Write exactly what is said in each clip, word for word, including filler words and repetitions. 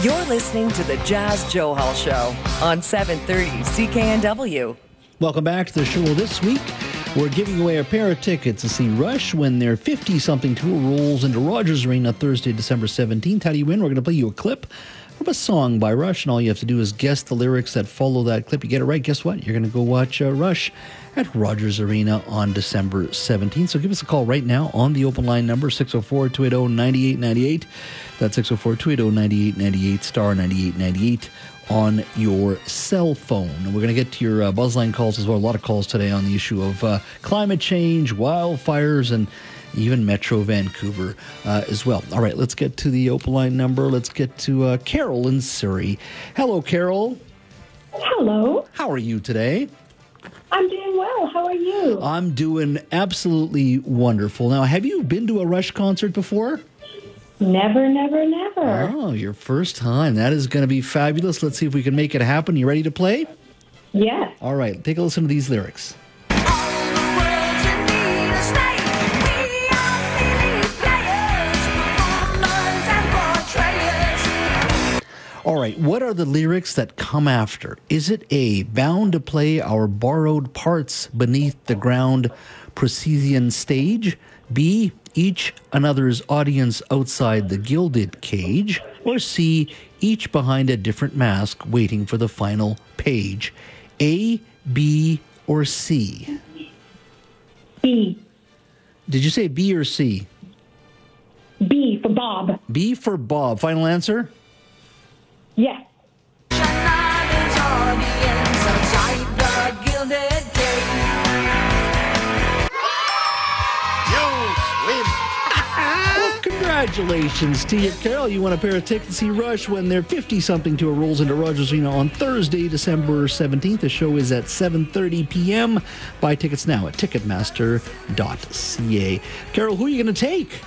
You're listening to the Jazz Joe Hall Show on seven thirty C K N W. Welcome back to the show. This week, we're giving away a pair of tickets to see Rush when their fifty-something tour rolls into Rogers Arena Thursday, December seventeenth. How do you win? We're going to play you a clip of a song by Rush, and all you have to do is guess the lyrics that follow that clip. You get it right, guess what? You're going to go watch uh, Rush at Rogers Arena on December seventeenth. So give us a call right now on the open line number, six oh four, two eight oh, nine eight nine eight. That's six oh four, two eight oh, nine eight nine eight, star ninety-eight ninety-eight on your cell phone. And we're going to get to your uh, Buzzline calls as well. A lot of calls today on the issue of uh, climate change, wildfires, and even Metro Vancouver uh, as well. All right, let's get to the open line number. Let's get to uh, Carol in Surrey. Hello, Carol. Hello. How are you today? I'm doing well. How are you? I'm doing absolutely wonderful. Now, have you been to a Rush concert before? Never, never, never. Oh, your first time. That is going to be fabulous. Let's see if we can make it happen. You ready to play? Yes. All right, take a listen to these lyrics. All right, what are the lyrics that come after? Is it A, bound to play our borrowed parts beneath the ground Proscenium stage? B, each another's audience outside the gilded cage? Or C, each behind a different mask waiting for the final page? A, B, or C? B. Did you say B or C? B for Bob. B for Bob. Final answer? Yes. Congratulations to you, Carol. You won a pair of tickets to see Rush when their fifty-something tour rolls into Rogers Arena on Thursday, December seventeenth. The show is at seven thirty p.m. Buy tickets now at ticketmaster dot c a. Carol, who are you going to take?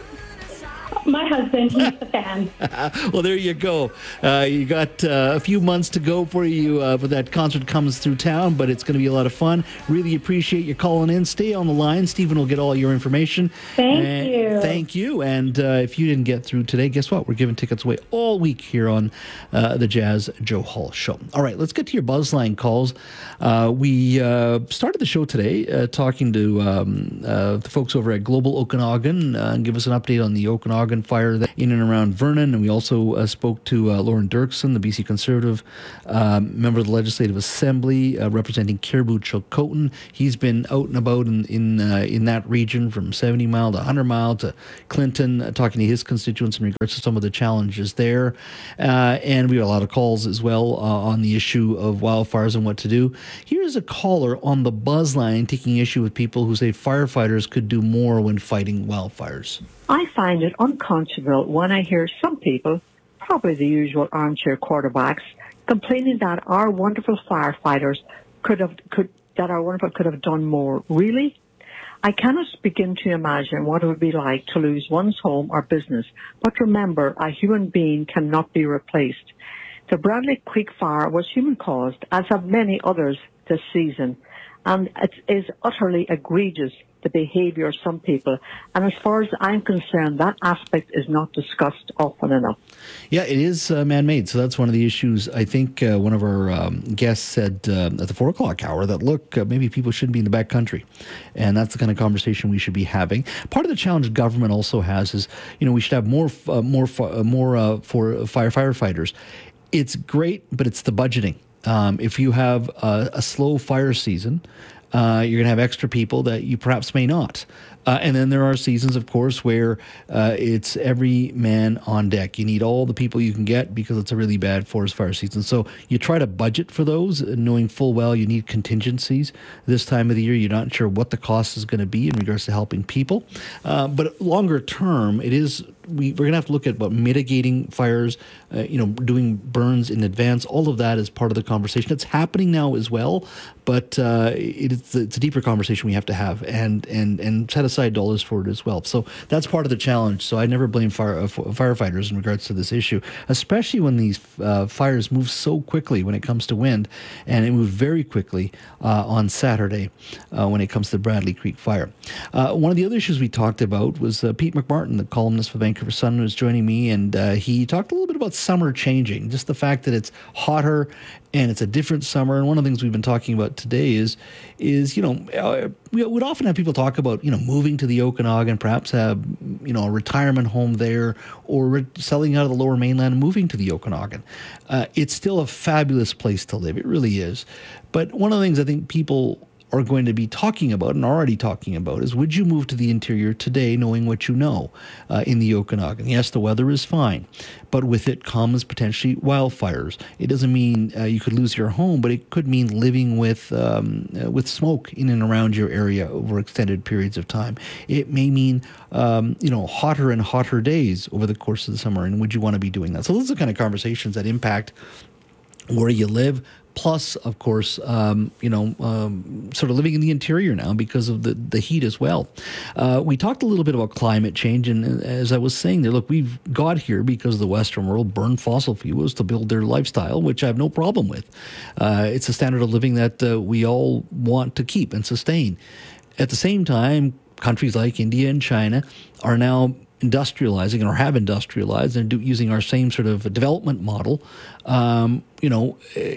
My husband, he's the fan. Well, there you go. Uh, you got uh, a few months to go for you uh, for that concert comes through town, but it's going to be a lot of fun. Really appreciate you calling in. Stay on the line. Stephen will get all your information. Thank and you. Thank you. And uh, if you didn't get through today, guess what? We're giving tickets away all week here on uh, the Jazz Joe Hall Show. All right, let's get to your Buzzline calls. Uh, we uh, started the show today uh, talking to um, uh, the folks over at Global Okanagan uh, and give us an update on the Okanagan fire in and around Vernon. And we also uh, spoke to uh, Lauren Dirksen, the B C Conservative um, member of the Legislative Assembly uh, representing Caribou Chilcotin. He's been out and about in in, uh, in that region from seventy mile to one hundred mile to Clinton, uh, talking to his constituents in regards to some of the challenges there. Uh, and we got a lot of calls as well uh, on the issue of wildfires and what to do. Here's a caller on the buzz line taking issue with people who say firefighters could do more when fighting wildfires. I find it unconscionable when I hear some people, probably the usual armchair quarterbacks, complaining that our wonderful firefighters could have could that our wonderful could have done more. Really? I cannot begin to imagine what it would be like to lose one's home or business. But remember, a human being cannot be replaced. The Bradley Creek fire was human-caused, as have many others this season. And it is utterly egregious, the behaviour of some people. And as far as I'm concerned, that aspect is not discussed often enough. Yeah, it is uh, man-made. So that's one of the issues. I think uh, one of our um, guests said uh, at the four o'clock hour that, look, uh, maybe people shouldn't be in the back country. And that's the kind of conversation we should be having. Part of the challenge government also has is, you know, we should have more, uh, more, uh, more uh, for fire firefighters. It's great, but it's the budgeting. Um, if you have a, a slow fire season, uh, you're going to have extra people that you perhaps may not. Uh, and then there are seasons, of course, where uh, it's every man on deck. You need all the people you can get because it's a really bad forest fire season. So you try to budget for those, knowing full well you need contingencies. This time of the year, you're not sure what the cost is going to be in regards to helping people. Uh, but longer term, it is we, we're going to have to look at what mitigating fires, uh, you know, doing burns in advance. All of that is part of the conversation. It's happening now as well, but uh, it, it's, it's a deeper conversation we have to have and and and set aside dollars for it as well. So that's part of the challenge. So I never blame fire, uh, firefighters in regards to this issue, especially when these uh, fires move so quickly when it comes to wind, and it moved very quickly uh, on Saturday uh, when it comes to the Bradley Creek fire. Uh, one of the other issues we talked about was uh, Pete McMartin, the columnist for Vancouver Vancouver Sun, was joining me, and uh, he talked a little bit about summer changing, just the fact that it's hotter and it's a different summer. And one of the things we've been talking about today is, is you know, uh, we would often have people talk about, you know, moving to the Okanagan, perhaps have, you know, a retirement home there, or re- selling out of the Lower Mainland and moving to the Okanagan. Uh, it's still a fabulous place to live. It really is. But one of the things I think people are going to be talking about and already talking about is, would you move to the interior today knowing what you know uh, in the Okanagan? Yes, the weather is fine, but with it comes potentially wildfires. It doesn't mean uh, you could lose your home, but it could mean living with um, uh, with smoke in and around your area over extended periods of time. It may mean um, you know hotter and hotter days over the course of the summer, and would you want to be doing that? So those are the kind of conversations that impact where you live. Plus, of course, um, you know, um, sort of living in the interior now because of the, the heat as well. Uh, we talked a little bit about climate change, and as I was saying there, look, we've got here because the Western world burned fossil fuels to build their lifestyle, which I have no problem with. Uh, it's a standard of living that uh, we all want to keep and sustain. At the same time, countries like India and China are now industrializing or have industrialized and do, using our same sort of development model. Um, you know,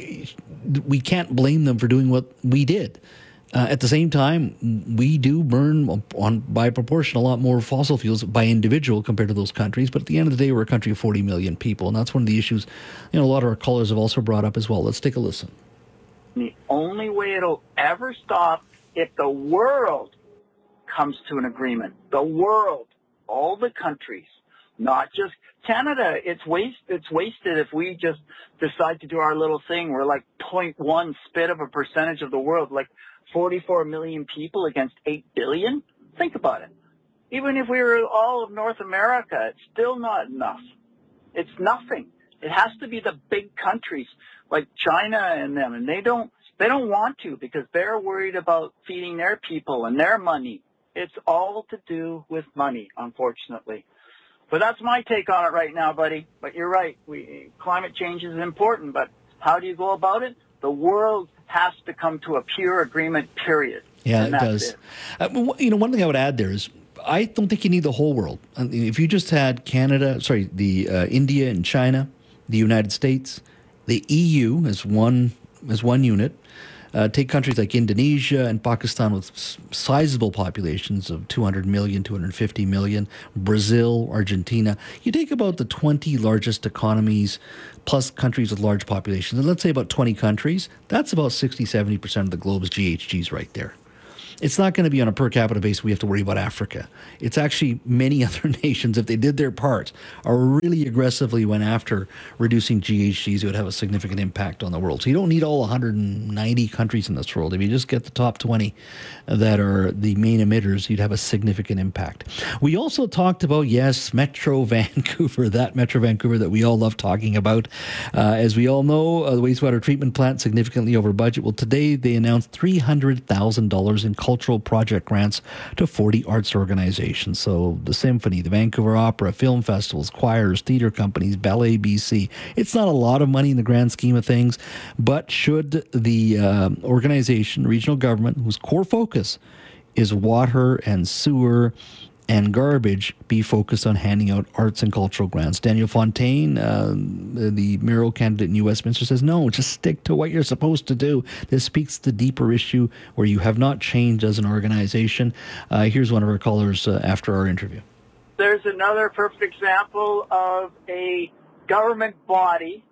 we can't blame them for doing what we did. Uh, at the same time, we do burn on by proportion a lot more fossil fuels by individual compared to those countries. But at the end of the day, we're a country of forty million people, and that's one of the issues, you know, a lot of our callers have also brought up as well. Let's take a listen. The only way it'll ever stop if the world comes to an agreement. The world. All the countries, not just Canada. It's waste. It's wasted if we just decide to do our little thing. We're like zero point one spit of a percentage of the world, like forty-four million people against eight billion. Think about it. Even if we were all of North America, it's still not enough. It's nothing. It has to be the big countries like China and them, and they don't. They don't want to because they're worried about feeding their people and their money. It's all to do with money, unfortunately. But that's my take on it right now, buddy. But you're right. We, climate change is important, but how do you go about it? The world has to come to a pure agreement, period. Yeah, and it does. It. Uh, you know, one thing I would add there is, I don't think you need the whole world. I mean, if you just had Canada, sorry, the uh, India and China, the United States, the E U as one as one unit. Uh, take countries like Indonesia and Pakistan with s- sizable populations of two hundred million, two hundred fifty million, Brazil, Argentina. You take about the twenty largest economies plus countries with large populations, and let's say about twenty countries, that's about sixty, seventy percent of the globe's G H Gs right there. It's not going to be on a per capita basis we have to worry about Africa. It's actually many other nations, if they did their part, are really aggressively went after reducing G H Gs. It would have a significant impact on the world. So you don't need all one hundred ninety countries in this world. If you just get the top twenty that are the main emitters, you'd have a significant impact. We also talked about, yes, Metro Vancouver, that Metro Vancouver that we all love talking about. Uh, as we all know, uh, the wastewater treatment plant significantly over budget. Well, today they announced three hundred thousand dollars in cultural project grants to forty arts organizations. So the Symphony, the Vancouver Opera, film festivals, choirs, theater companies, Ballet B C. It's not a lot of money in the grand scheme of things, but should the uh, organization, regional government, whose core focus is water and sewer and garbage, be focused on handing out arts and cultural grants. Daniel Fontaine, uh, the mayoral candidate in New Westminster, says, no, just stick to what you're supposed to do. This speaks to the deeper issue where you have not changed as an organization. Uh, here's one of our callers uh, after our interview. There's another perfect example of a government body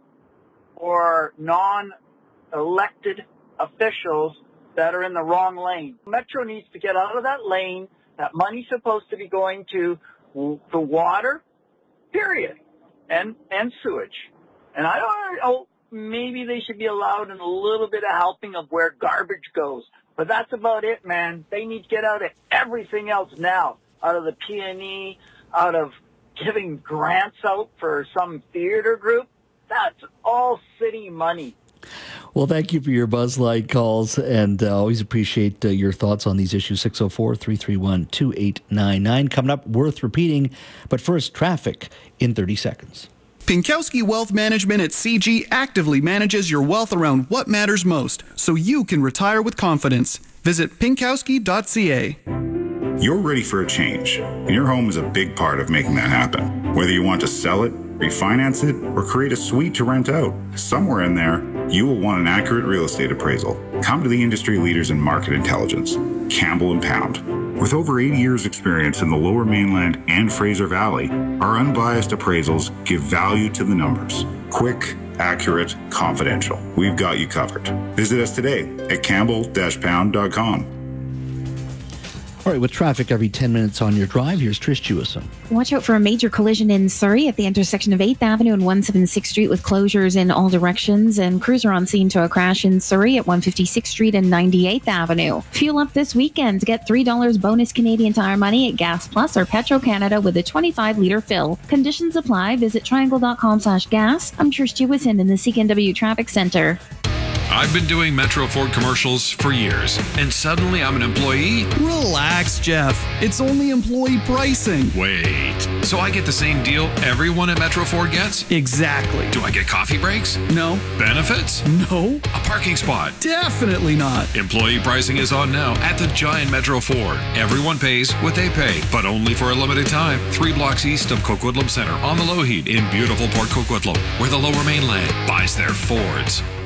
or non-elected officials that are in the wrong lane. Metro needs to get out of that lane. That money's supposed to be going to the water, period, and and sewage. And I don't know, maybe they should be allowed in a little bit of helping of where garbage goes. But that's about it, man. They need to get out of everything else now, out of the P and E, out of giving grants out for some theater group. That's all city money. Well, thank you for your Buzzline calls, and uh, always appreciate uh, your thoughts on these issues. six oh four, three three one, two eight nine nine. Coming up, worth repeating, but first, traffic in thirty seconds. Pinkowski Wealth Management at C G actively manages your wealth around what matters most, so you can retire with confidence. Visit pinkowski dot c a. You're ready for a change, and your home is a big part of making that happen. Whether you want to sell it, refinance it, or create a suite to rent out, somewhere in there, you will want an accurate real estate appraisal. Come to the industry leaders in market intelligence, Campbell and Pound. With over eighty years experience in the Lower Mainland and Fraser Valley, our unbiased appraisals give value to the numbers. Quick, accurate, confidential. We've got you covered. Visit us today at campbell dash pound dot com. All right, with traffic every ten minutes on your drive, here's Trish Jewison. Watch out for a major collision in Surrey at the intersection of eighth Avenue and one seventy-sixth Street with closures in all directions. And crews are on scene to a crash in Surrey at one fifty-sixth Street and ninety-eighth Avenue. Fuel up this weekend. Get three dollars bonus Canadian Tire money at Gas Plus or Petro-Canada with a twenty-five litre fill. Conditions apply. Visit triangle.com slash gas. I'm Trish Jewison in the C K N W Traffic Center. I've been doing Metro Ford commercials for years, and suddenly I'm an employee? Relax, Jeff. It's only employee pricing. Wait, so I get the same deal everyone at Metro Ford gets? Exactly. Do I get coffee breaks? No. Benefits? No. A parking spot? Definitely not. Employee pricing is on now at the Giant Metro Ford. Everyone pays what they pay, but only for a limited time. Three blocks east of Coquitlam Center on the Lougheed in beautiful Port Coquitlam, where the Lower Mainland buys their Fords.